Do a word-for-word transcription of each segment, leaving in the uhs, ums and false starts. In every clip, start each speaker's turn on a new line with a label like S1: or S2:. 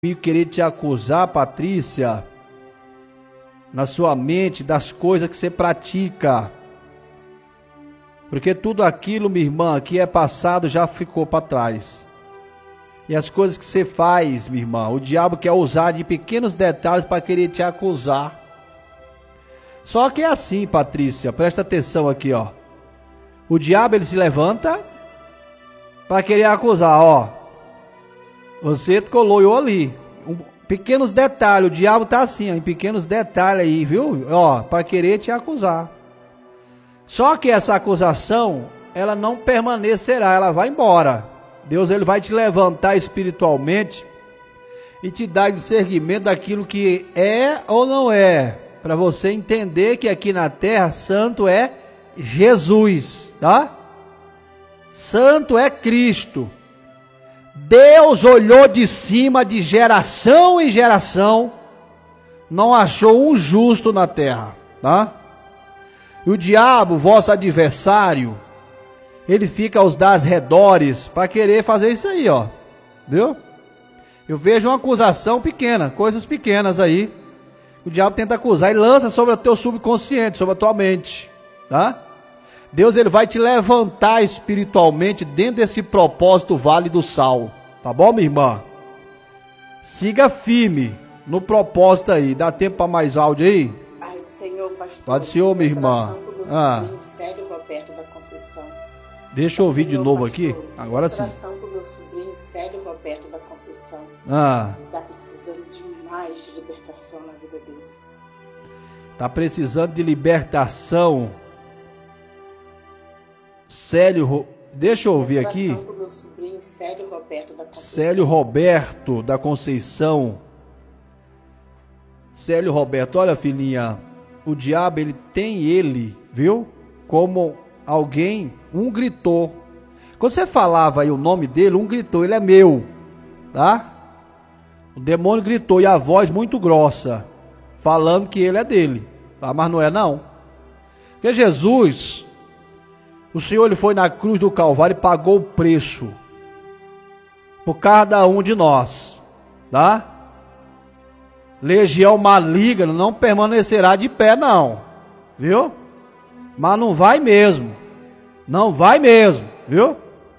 S1: querer te acusar, Patrícia, na sua mente, das coisas que você pratica. Porque tudo aquilo, minha irmã, que é passado já ficou para trás. E as coisas que você faz, minha irmã, o diabo quer usar de pequenos detalhes para querer te acusar. Só que é assim, Patrícia, presta atenção aqui, ó. O diabo, ele se levanta para querer acusar, ó. Você colou eu ali. Um, pequenos detalhes, o diabo tá assim, ó, em pequenos detalhes aí, viu? Ó, para querer te acusar. Só que essa acusação, ela não permanecerá, ela vai embora. Deus, ele vai te levantar espiritualmente e te dar discernimento daquilo que é ou não é, para você entender que aqui na terra santo é Jesus, tá? Santo é Cristo. Deus olhou de cima, de geração em geração, não achou um justo na terra, tá? E o diabo, vosso adversário, ele fica aos arredores para querer fazer isso aí, ó, viu? Eu vejo uma acusação pequena, coisas pequenas aí, o diabo tenta acusar e lança sobre o teu subconsciente, sobre a tua mente, tá? Deus, ele vai te levantar espiritualmente dentro desse propósito Vale do Sal, tá bom, minha irmã? Siga firme no propósito aí. Dá tempo para mais áudio aí?
S2: Pai do Senhor, pastor.
S1: Pai do Senhor, minha irmã. Ah.
S2: Célio Roberto da Conceição.
S1: Deixa eu ouvir de novo aqui. Agora sim.
S2: Oração para o meu sobrinho Célio Roberto da Conceição.
S1: Ah.
S2: Está precisando demais de libertação na vida dele.
S1: Tá precisando de libertação. Célio, deixa eu ouvir aqui.
S2: Pro meu sobrinho Célio Roberto da Conceição.
S1: Célio Roberto da Conceição. Célio Roberto, olha, filhinha, o diabo, ele tem ele, viu? Como alguém, um gritou. Quando você falava aí o nome dele, um gritou, ele é meu, tá? O demônio gritou e a voz muito grossa, falando que ele é dele, tá? Mas não é não. Porque Jesus, o Senhor, ele foi na cruz do Calvário e pagou o preço por cada um de nós, tá? Legião maligna não permanecerá de pé não, viu? Mas não vai mesmo, não vai mesmo, viu?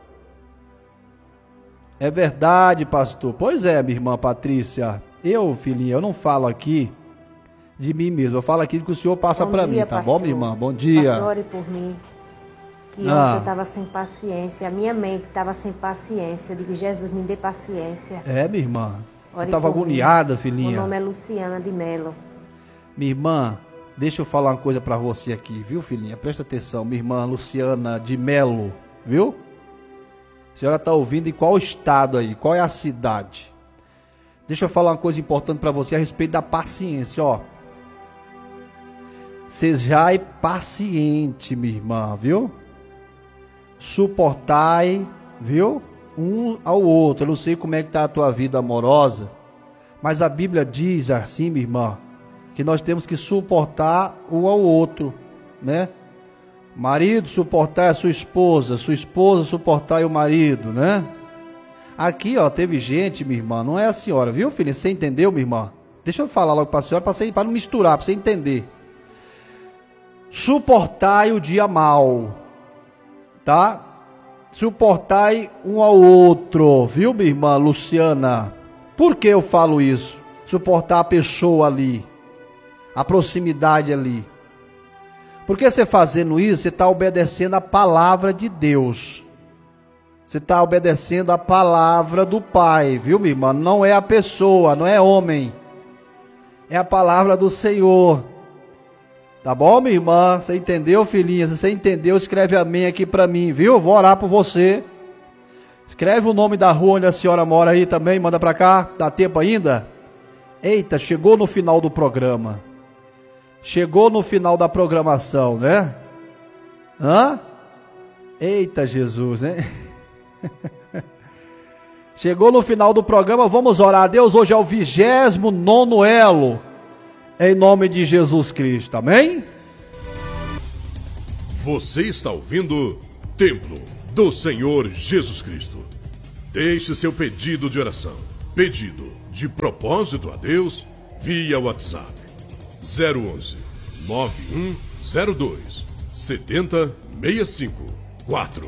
S1: É verdade, pastor. Pois é, minha irmã Patrícia, eu, filhinha, eu não falo aqui de mim mesmo, eu falo aquilo que o Senhor passa para mim, tá pastor. Bom, minha irmã? Bom dia.
S3: Pastor, ore por mim. Que
S1: ah.
S3: ontem eu estava sem paciência, a minha mente estava sem paciência. Eu digo, Jesus, me dê paciência.
S1: É, minha irmã. Você estava agoniada, filhinha.
S3: Meu nome é Luciana de Melo.
S1: Minha irmã, deixa eu falar uma coisa para você aqui, viu, filhinha? Presta atenção, minha irmã Luciana de Melo, viu? A senhora está ouvindo em qual estado aí? Qual é a cidade? Deixa eu falar uma coisa importante para você a respeito da paciência, ó. Sejai paciente, minha irmã, viu? Suportai, viu? Um ao outro. Eu não sei como é que está a tua vida amorosa, mas a Bíblia diz assim, minha irmã, que nós temos que suportar um ao outro, né? Marido, suportar a sua esposa, sua esposa, suportar o marido, né? Aqui, ó, teve gente, minha irmã, não é a senhora, viu, filha? Você entendeu, minha irmã? Deixa eu falar logo para a senhora, para não misturar, para você entender. Suportai o dia mal, tá? Suportai um ao outro, viu, minha irmã Luciana? Por que eu falo isso? Suportar a pessoa ali, a proximidade ali. Porque você fazendo isso, você está obedecendo a palavra de Deus. Você está obedecendo a palavra do Pai, viu, minha irmã? Não é a pessoa, não é homem. É a palavra do Senhor. Tá bom, minha irmã? Você entendeu, filhinha? Se você entendeu, escreve amém aqui pra mim, viu? Eu vou orar por você. Escreve o nome da rua onde a senhora mora aí também, manda pra cá. Dá tempo ainda? Eita, chegou no final do programa. Chegou no final da programação, né? Hã? Eita, Jesus, hein? Chegou no final do programa, vamos orar a Deus. Hoje é o vigésimo nono elo. Em nome de Jesus Cristo, amém?
S4: Você está ouvindo Templo do Senhor Jesus Cristo. Deixe seu pedido de oração. Pedido de propósito a Deus via WhatsApp zero onze nove um zero dois sete zero seis cinco quatro.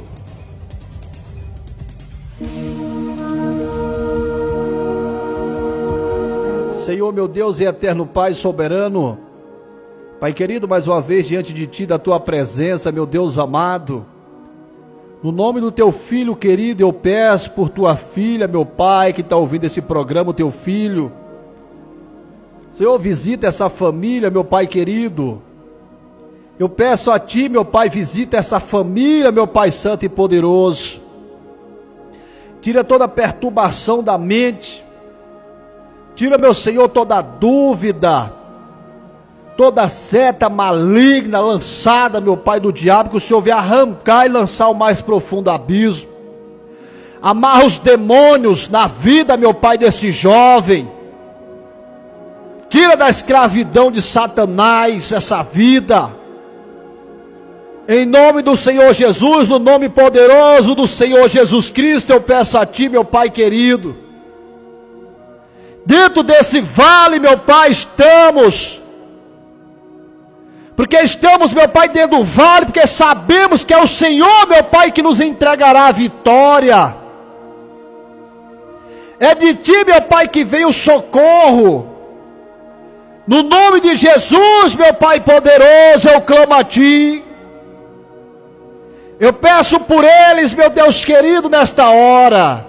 S1: Senhor, meu Deus e eterno Pai soberano, Pai querido, mais uma vez diante de Ti, da Tua presença, meu Deus amado, no nome do Teu Filho querido, eu peço por Tua filha, meu Pai, que está ouvindo esse programa, o Teu Filho. Senhor, visita essa família, meu Pai querido. Eu peço a Ti, meu Pai, visita essa família, meu Pai santo e poderoso. Tira toda a perturbação da mente. Tira, meu Senhor, toda a dúvida, toda seta maligna lançada, meu Pai, do diabo, que o Senhor venha arrancar e lançar ao mais profundo abismo. Amarra os demônios na vida, meu Pai, desse jovem. Tira da escravidão de Satanás essa vida. Em nome do Senhor Jesus, no nome poderoso do Senhor Jesus Cristo, eu peço a Ti, meu Pai querido. Dentro desse vale, meu Pai, estamos. Porque estamos, meu Pai, dentro do vale, porque sabemos que é o Senhor, meu Pai, que nos entregará a vitória. É de Ti, meu Pai, que vem o socorro. No nome de Jesus, meu Pai poderoso, eu clamo a Ti. Eu peço por eles, meu Deus querido, nesta hora.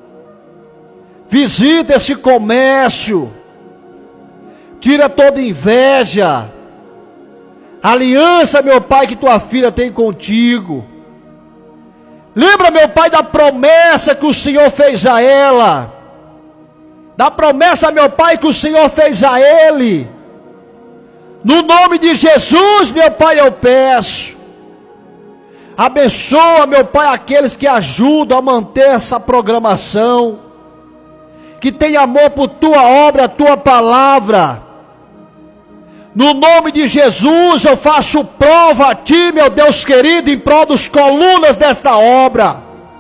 S1: Visita esse comércio. Tira toda inveja. Aliança, meu Pai, que Tua filha tem contigo. Lembra, meu Pai, da promessa que o Senhor fez a ela. Da promessa, meu Pai, que o Senhor fez a ele. No nome de Jesus, meu Pai, eu peço. Abençoa, meu Pai, aqueles que ajudam a manter essa programação. Que tem amor por Tua obra, Tua palavra. No nome de Jesus, eu faço prova a Ti, meu Deus querido, em prol dos colunas desta obra.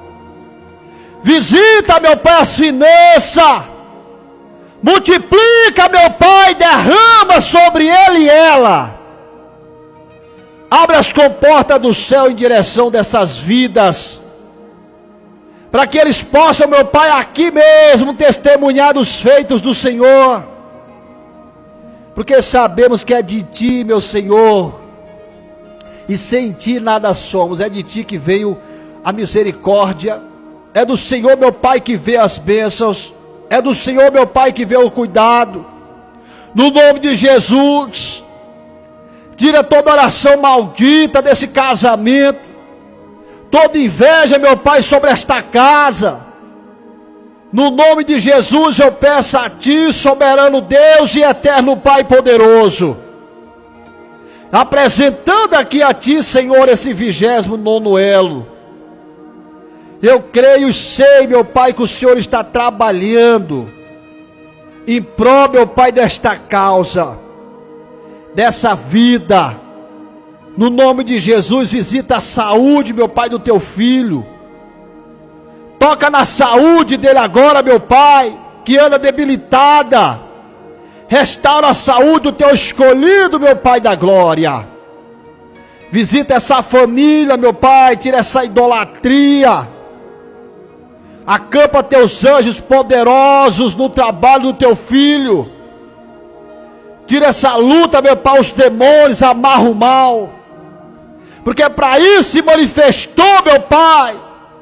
S1: Visita, meu Pai, as finanças. Multiplica, meu Pai, derrama sobre ele e ela. Abre as comportas do céu em direção dessas vidas. Para que eles possam, meu Pai, aqui mesmo testemunhar dos feitos do Senhor. Porque sabemos que é de Ti, meu Senhor. E sem Ti nada somos. É de Ti que veio a misericórdia. É do Senhor, meu Pai, que veio as bênçãos. É do Senhor, meu Pai, que veio o cuidado. No nome de Jesus. Tira toda oração maldita desse casamento. Toda inveja, meu Pai, sobre esta casa. No nome de Jesus eu peço a Ti, soberano Deus e eterno Pai poderoso. Apresentando aqui a Ti, Senhor, esse vigésimo nono elo. Eu creio e sei, meu Pai, que o Senhor está trabalhando em prol, meu Pai, desta causa, dessa vida. No nome de Jesus, visita a saúde, meu Pai, do Teu filho. Toca na saúde dele agora, meu Pai, que anda debilitada. Restaura a saúde do Teu escolhido, meu Pai da glória. Visita essa família, meu Pai, tira essa idolatria. Acampa Teus anjos poderosos no trabalho do Teu filho. Tira essa luta, meu Pai, os demônios, amarra o mal. Porque para isso se manifestou, meu Pai,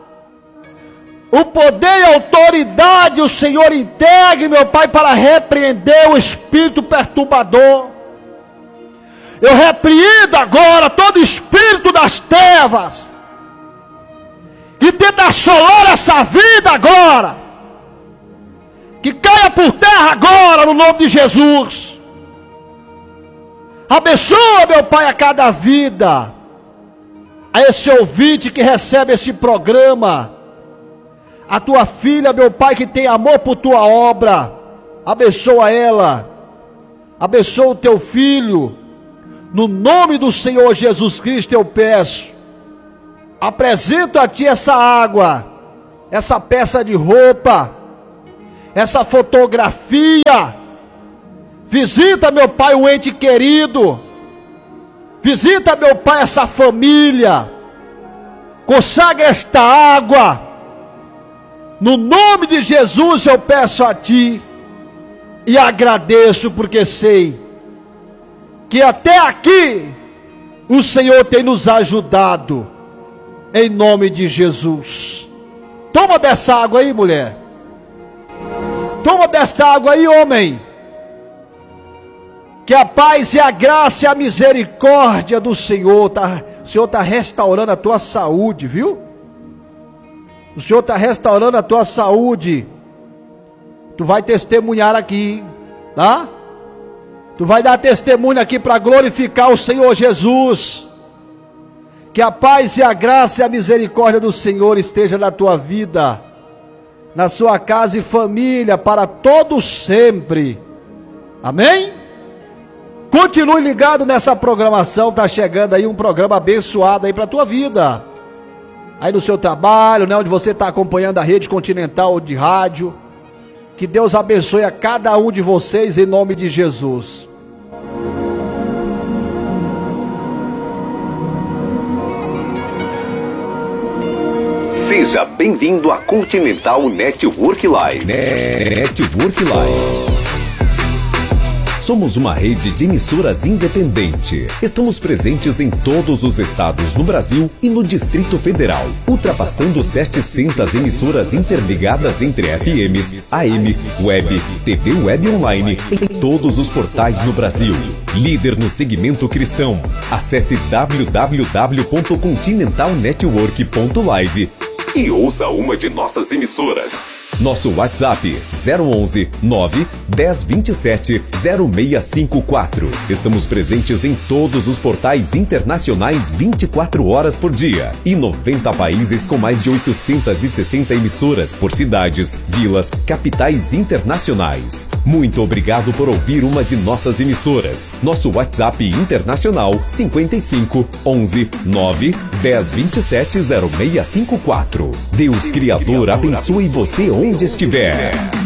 S1: o poder e a autoridade, o Senhor entregue, meu Pai, para repreender o espírito perturbador. Eu repreendo agora todo espírito das trevas que tenta assolar essa vida agora. Que caia por terra agora, no nome de Jesus. Abençoa, meu Pai, a cada vida. A esse ouvinte que recebe este programa. A Tua filha, meu Pai, que tem amor por Tua obra. Abençoa ela. Abençoa o Teu filho. No nome do Senhor Jesus Cristo eu peço. Apresento a Ti essa água. Essa peça de roupa. essa fotografia. Visita, meu Pai, um ente querido. Visita, meu Pai, essa família. Consagra esta água. No nome de Jesus eu peço a Ti. E agradeço porque sei que até aqui o Senhor tem nos ajudado. Em nome de Jesus. Toma dessa água aí, mulher. Toma dessa água aí, homem. Que a paz e a graça e a misericórdia do Senhor, tá, o Senhor está restaurando a tua saúde, viu? O Senhor está restaurando a tua saúde. Tu vai testemunhar aqui, tá? Tu vai dar testemunho aqui para glorificar o Senhor Jesus. Que a paz e a graça e a misericórdia do Senhor esteja na tua vida, na sua casa e família, para todos sempre. Amém? Continue ligado nessa programação, tá chegando aí um programa abençoado aí para a tua vida. Aí no seu trabalho, né, onde você está acompanhando a Rede Continental de Rádio. Que Deus abençoe a cada um de vocês em nome de Jesus.
S5: Seja bem-vindo à Continental Network Live. Network Live. Somos uma rede de emissoras independente. Estamos presentes em todos os estados no Brasil e no Distrito Federal, ultrapassando setecentas emissoras interligadas entre F Ms, A M, Web, T V Web Online em todos os portais no Brasil. Líder no segmento cristão. Acesse w w w ponto continental network ponto live e ouça uma de nossas emissoras. Nosso WhatsApp zero onze nove dez vinte e sete zero seis cinco quatro. Estamos presentes em todos os portais internacionais vinte e quatro horas por dia e noventa países com mais de oitocentas e setenta emissoras por cidades, vilas, capitais internacionais. Muito obrigado por ouvir uma de nossas emissoras. Nosso WhatsApp internacional cinquenta e cinco onze nove dez vinte e sete zero seis cinco quatro. Deus Criador abençoe você onde estiver.